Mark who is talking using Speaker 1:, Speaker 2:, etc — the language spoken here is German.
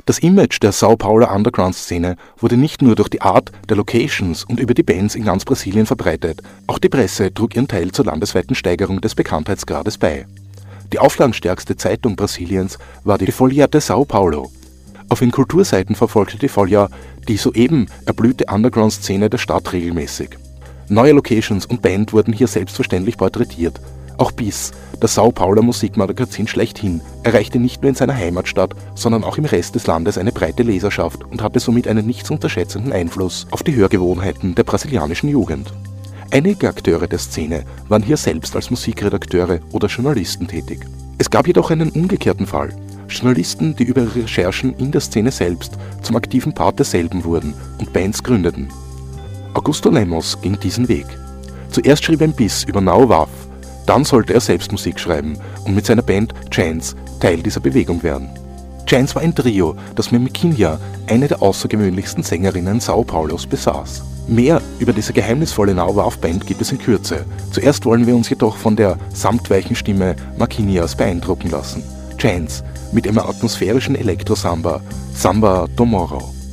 Speaker 1: Das Image der São Pauler Underground-Szene wurde nicht nur durch die Art der Locations und über die Bands in ganz Brasilien verbreitet, auch die Presse trug ihren Teil zur landesweiten Steigerung des Bekanntheitsgrades bei. Die auflagenstärkste Zeitung Brasiliens war die Folha de São Paulo. Auf ihren Kulturseiten verfolgte die Folha die soeben erblühte Underground-Szene der Stadt regelmäßig. Neue Locations und Band wurden hier selbstverständlich porträtiert. Auch BIS, das São Pauler Musikmagazin schlechthin, erreichte nicht nur in seiner Heimatstadt, sondern auch im Rest des Landes eine breite Leserschaft und hatte somit einen nicht zu unterschätzenden Einfluss auf die Hörgewohnheiten der brasilianischen Jugend. Einige Akteure der Szene waren hier selbst als Musikredakteure oder Journalisten tätig. Es gab jedoch einen umgekehrten Fall. Journalisten, die über ihre Recherchen in der Szene selbst zum aktiven Part derselben wurden und Bands gründeten. Augusto Lemos ging diesen Weg. Zuerst schrieb ein BIS über Now WAF, dann sollte er selbst Musik schreiben und mit seiner Band Chance Teil dieser Bewegung werden. Chance war ein Trio, das mit Miquinha, eine der außergewöhnlichsten Sängerinnen São Paulos, besaß. Mehr über diese geheimnisvolle Now WAF Band gibt es in Kürze. Zuerst wollen wir uns jedoch von der samtweichen Stimme Maquinhas beeindrucken lassen. Chance mit ihrem atmosphärischen Elektro-Samba, Samba do Morro.